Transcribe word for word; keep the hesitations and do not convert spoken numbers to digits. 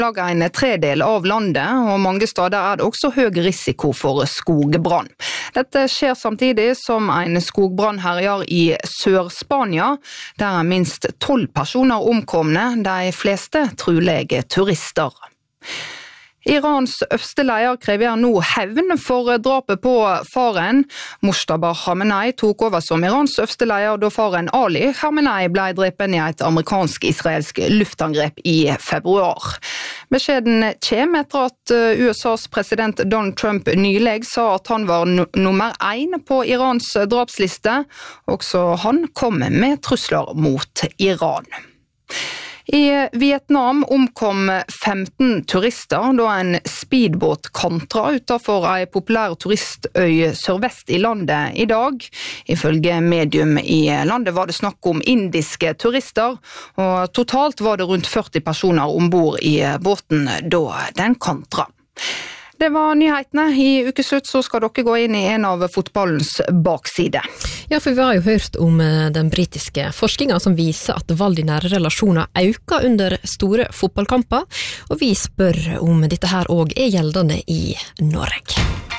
lager en tredel av landet, og mange steder er det også høy risiko for skogbrann. Dette skjer samtidig som en skogbrann herjer i Sør-Spania, der er minst tolv personer omkomne, de fleste trolig turister. Irans øverste leder krever nå hevn for drapet på faren. Mojtaba Khamenei tok over som Irans øverste leder da faren Ali Khamenei ble drepen i et amerikansk-israelsk luftangrep i februar. Beskjeden kommer etter at U S A's president Donald Trump nylig sa at han var nummer én på Irans drapsliste. Også han kom med trusler mot Iran. I Vietnam omkom femten turister da en speedbåt kantra utenfor en populær turistøy sørvest i landet i dag. Ifølge medium i landet var det snakk om indiske turister, og totalt var det rundt førti personer ombord i båten da den kantra. Det var nyhetene. I ukeslutt så skal dere gå inn i en av fotballens bakside. Ja, for vi har jo hørt om den britiske forskningen som viser at vold i nære relasjoner øker under store fotballkamper, og vi spør om dette her også er gjeldende i Norge.